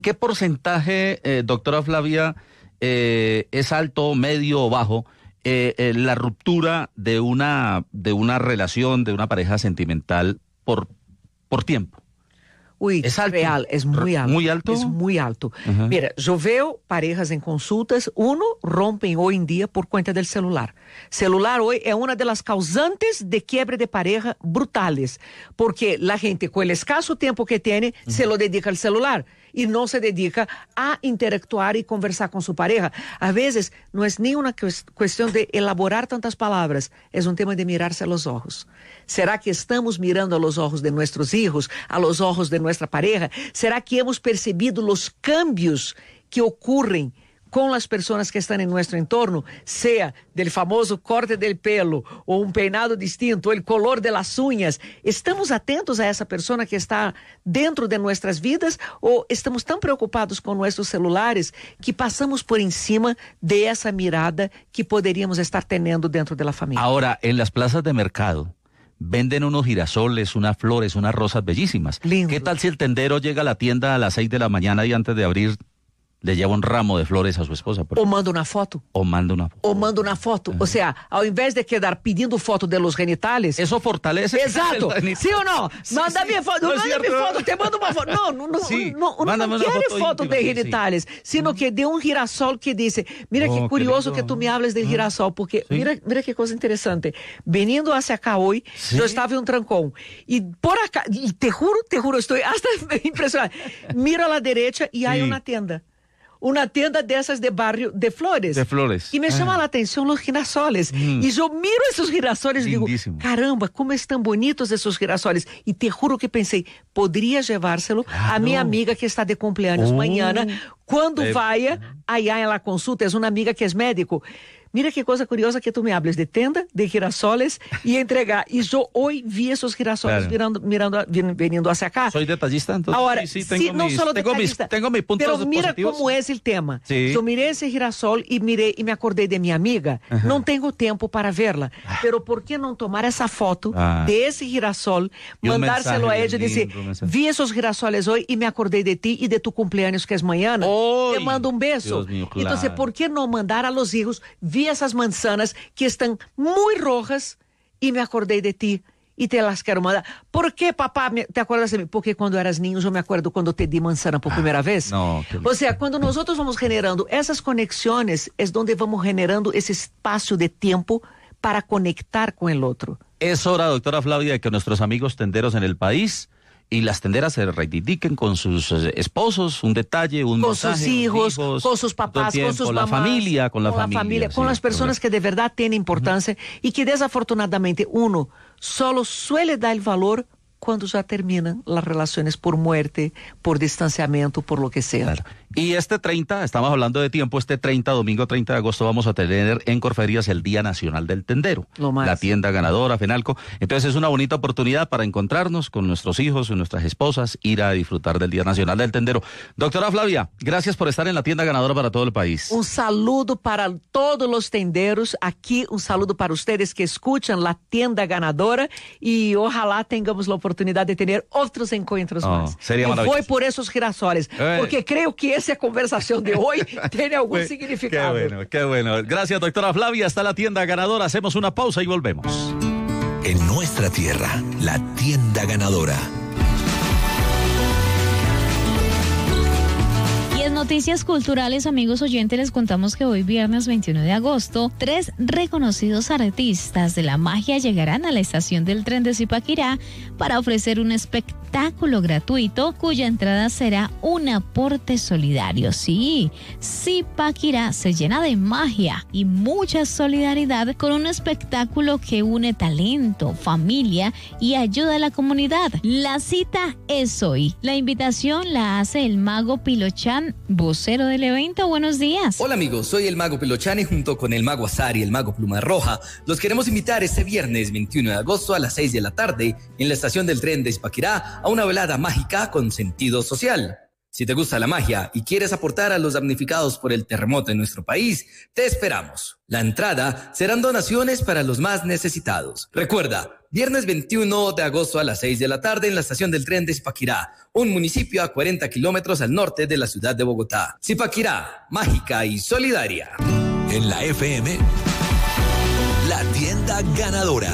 ¿Qué porcentaje, doctora Flavia, es alto, medio o bajo la ruptura de una relación, de una pareja sentimental por tiempo? Uy, ¿Es alto? real, es muy alto. ¿Muy alto? Es muy alto. Ajá. Mira, yo veo parejas en consultas, rompen hoy en día por cuenta del celular. Celular hoy es una de las causantes de quiebre de pareja brutales, porque la gente con el escaso tiempo que tiene, se lo dedica al celular y no se dedica a interactuar y conversar con su pareja. A veces no es ni una cuestión de elaborar tantas palabras, es un tema de mirarse a los ojos. ¿Será que estamos mirando a los ojos de nuestros hijos, a los ojos de nuestra pareja? ¿Será que hemos percibido los cambios que ocurren con las personas que están en nuestro entorno, sea del famoso corte del pelo o un peinado distinto, o el color de las uñas? ¿Estamos atentos a esa persona que está dentro de nuestras vidas o estamos tan preocupados con nuestros celulares que pasamos por encima de esa mirada que poderíamos estar teniendo dentro de la familia? Ahora, en las plazas de mercado venden unos girasoles, unas flores, unas rosas bellísimas. Lindo. ¿Qué tal si el tendero llega a la tienda a las 6 de la mañana y antes de abrir le lleva un ramo de flores a su esposa? O manda una foto. O manda una foto. Ou manda uma foto. Ou seja, ao invés de quedar pedindo foto de los genitales... Eso fortalece. Exato. ¿Sí o no? Manda-me foto. No es Manda-me cierto. foto. Te mando uma foto. Não, Sí, não mándame una quiere foto foto íntima, de sí, genitales, sino que de un girasol que dice, mira Oh, que qué curioso lindo. que tú me hables del girasol, porque Sí. mira que cosa interesante. Venindo hacia acá hoy, Sí. yo estaba en un trancón y por acá, y te juro, estoy hasta impresionada. Miro a la derecha y hay Sí. una tienda. Una tienda de esas de barrio de flores. De flores. Y me llama la atención los girasoles. Y yo miro esos girasoles y digo, Lindísimo. caramba, cómo están bonitos esos girasoles. Y te juro que pensé, podría llevárselo a mi amiga que está de cumpleaños mañana, cuando vaya allá en la consulta. Es una amiga que es médico. Mira qué cosa curiosa que tú me hables de tienda, de girasoles y entregar. Y yo hoy vi esos girasoles Claro. veniendo hacia acá. Soy detallista, entonces. Ahora, sí, sí, no solo detallista, tengo mis puntos pero mira positivos. cómo es el tema. Sí. Yo miré ese girasol y me acordé de mi amiga. No tengo tiempo para verla, pero ¿por qué no tomar esa foto de ese girasol, Y un mandárselo a mensaje ella y bien decir, lindo, un mensaje. vi esos girasoles hoy y me acordé de ti y de tu cumpleaños que es mañana. ¡Ay! Te mando un beso. Dios mío, claro. Entonces, ¿por qué no mandar a los hijos, vi esas manzanas que están muy rojas y me acordé de ti? Y te las quiero mandar. ¿Por qué, papá, te acuerdas de mí? Porque cuando eras niño, yo me acuerdo cuando te di manzana por primera vez. no, qué lindo. O sea, cuando nosotros vamos generando esas conexiones, es donde vamos generando ese espacio de tiempo para conectar con el otro. Es hora, doctora Flavia, de que nuestros amigos tenderos en el país y las tenderas se reivindiquen con sus esposos, un detalle, un Con mensaje, sus unos hijos, hijos, con sus todo el papás, con tiempo, sus la mamás. familia, con la familia, con sí, las personas correcto. que de verdad tienen importancia y que desafortunadamente uno solo suele dar el valor cuando ya terminan las relaciones por muerte, por distanciamiento, por lo que sea. Claro. Y este 30, estamos hablando de tiempo, este 30, domingo 30 de agosto, vamos a tener en Corferias el Día Nacional del Tendero. Lo más. La tienda ganadora, Fenalco. Entonces es una bonita oportunidad para encontrarnos con nuestros hijos y nuestras esposas, ir a disfrutar del Día Nacional del Tendero. Doctora Flavia, gracias por estar en la tienda ganadora para todo el país. Un saludo para todos los tenderos. Aquí un saludo para ustedes que escuchan la tienda ganadora y ojalá tengamos la oportunidad de tener otros encuentros más. sería y maravilloso. voy por esos girasoles, porque creo que esa conversación de hoy tiene algún significado. Qué bueno. Gracias, doctora Flavia. Está la tienda ganadora. Hacemos una pausa y volvemos. En nuestra tierra, la tienda ganadora. Y en Noticias Culturales, amigos oyentes, les contamos que hoy, viernes 21 de agosto, 3 reconocidos artistas de la magia llegarán a la estación del tren de Zipaquirá para ofrecer un espectáculo gratuito cuya entrada será un aporte solidario. Sí, Zipaquirá se llena de magia y mucha solidaridad con un espectáculo que une talento, familia y ayuda a la comunidad. La cita es hoy. La invitación la hace el mago Pilochán, vocero del evento. Buenos días. Hola amigos, soy el mago Pilochán y junto con el mago Azar y el mago Pluma Roja los queremos invitar este viernes 21 de agosto a las 6 de la tarde en la estación del tren de Zipaquirá a una velada mágica con sentido social. Si te gusta la magia y quieres aportar a los damnificados por el terremoto en nuestro país, te esperamos. La entrada serán donaciones para los más necesitados. Recuerda, Viernes 21 de agosto a las 6 de la tarde en la estación del tren de Zipaquirá, un municipio a 40 kilómetros al norte de la ciudad de Bogotá. Zipaquirá, mágica y solidaria. En la FM, la tienda ganadora.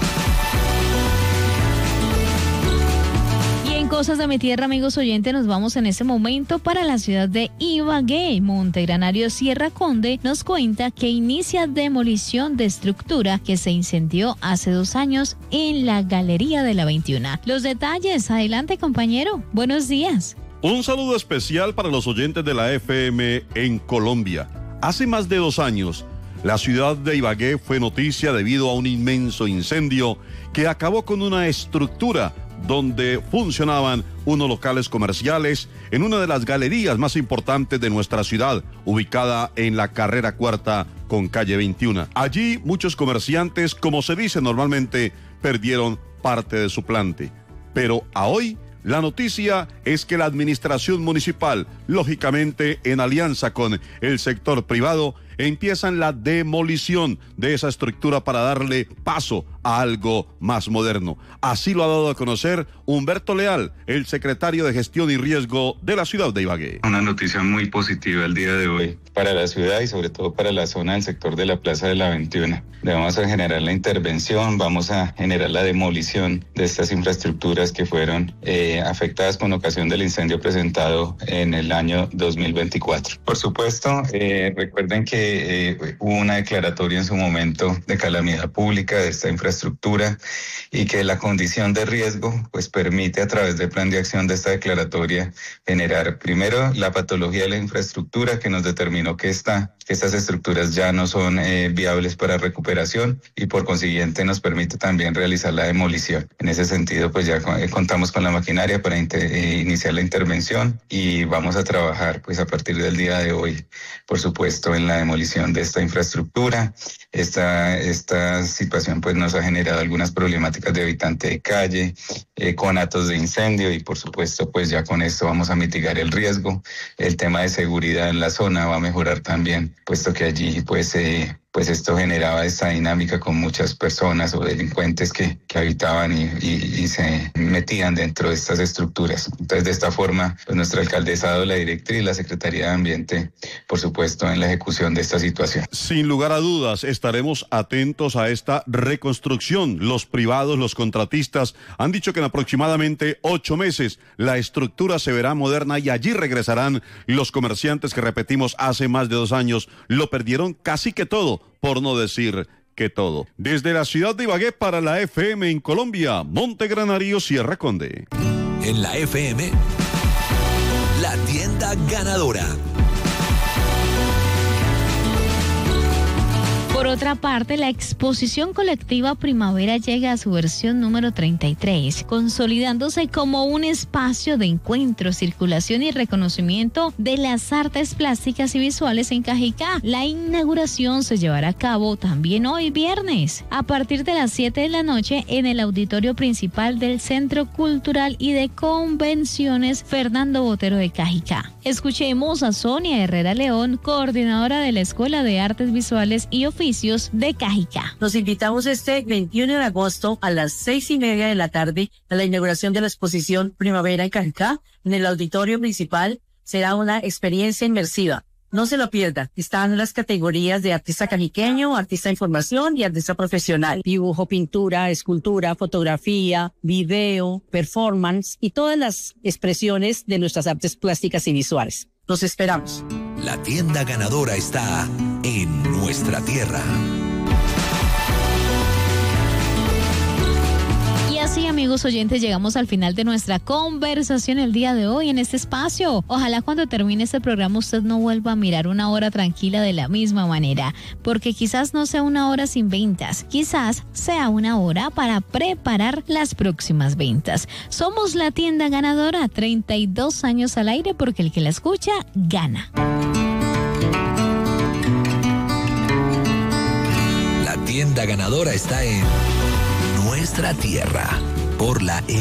En Cosas de mi Tierra, amigos oyentes, nos vamos en este momento para la ciudad de Ibagué. Montegranario Sierra Conde nos cuenta que inicia demolición de estructura que se incendió hace 2 años en la Galería de la 21. Los detalles, adelante compañero, buenos días. Un saludo especial para los oyentes de la FM en Colombia. Hace más de 2 años, la ciudad de Ibagué fue noticia debido a un inmenso incendio que acabó con una estructura donde funcionaban unos locales comerciales en una de las galerías más importantes de nuestra ciudad, ubicada en la carrera 4 con calle 21. Allí muchos comerciantes, como se dice normalmente, perdieron parte de su plante. Pero a hoy la noticia es que la administración municipal, lógicamente en alianza con el sector privado, empiezan la demolición de esa estructura para darle paso a algo más moderno. Así lo ha dado a conocer Humberto Leal, el secretario de Gestión y Riesgo de la ciudad de Ibagué. Una noticia muy positiva el día de hoy para la ciudad y sobre todo para la zona del sector de la Plaza de la 21. Vamos a generar la intervención, vamos a generar la demolición de estas infraestructuras que fueron afectadas con ocasión del incendio presentado en el año 2024. Por supuesto, recuerden que hubo una declaratoria en su momento de calamidad pública de esta infraestructura y que la condición de riesgo pues permite a través del plan de acción de esta declaratoria generar primero la patología de la infraestructura que nos determinó que estas estructuras ya no son viables para recuperación y por consiguiente nos permite también realizar la demolición. En ese sentido pues ya contamos con la maquinaria para iniciar la intervención y vamos a trabajar pues a partir del día de hoy, por supuesto, en la demolición de esta infraestructura. Esta situación pues nos ha generado algunas problemáticas de habitante de calle, conatos de incendio y por supuesto pues ya con esto vamos a mitigar el riesgo. El tema de seguridad en la zona va a mejorar también, puesto que allí pues esto generaba esta dinámica con muchas personas o delincuentes que habitaban y se metían dentro de estas estructuras. Entonces, de esta forma, pues nuestra alcaldesa ha dado la directriz y la Secretaría de Ambiente, por supuesto, en la ejecución de esta situación. Sin lugar a dudas, estaremos atentos a esta reconstrucción. Los privados, los contratistas, han dicho que en aproximadamente 8 meses la estructura se verá moderna y allí regresarán los comerciantes que, repetimos, hace más de 2 años lo perdieron casi que todo, por no decir que todo. Desde la ciudad de Ibagué para la FM en Colombia, Montegranario Sierra Conde. En la FM, la tienda ganadora. Por otra parte, la exposición colectiva Primavera llega a su versión número 33, consolidándose como un espacio de encuentro, circulación y reconocimiento de las artes plásticas y visuales en Cajicá. La inauguración se llevará a cabo también hoy viernes, a partir de las 7 de la noche en el auditorio principal del Centro Cultural y de Convenciones Fernando Botero de Cajicá. Escuchemos a Sonia Herrera León, coordinadora de la Escuela de Artes Visuales y Oficios de Cajicá. Los invitamos este 21 de agosto a las 6:30 de la tarde a la inauguración de la exposición Primavera en Cajicá en el auditorio principal. Será una experiencia inmersiva. No se lo pierda. Están las categorías de artista cajiqueño, artista de información y artista profesional. Dibujo, pintura, escultura, fotografía, video, performance y todas las expresiones de nuestras artes plásticas y visuales. Los esperamos. La tienda ganadora está en nuestra tierra. Y así, amigos oyentes, llegamos al final de nuestra conversación el día de hoy en este espacio. Ojalá cuando termine este programa usted no vuelva a mirar una hora tranquila de la misma manera, porque quizás no sea una hora sin ventas, quizás sea una hora para preparar las próximas ventas. Somos la tienda ganadora, 32 años al aire, porque el que la escucha gana. La tienda ganadora está en nuestra tierra por la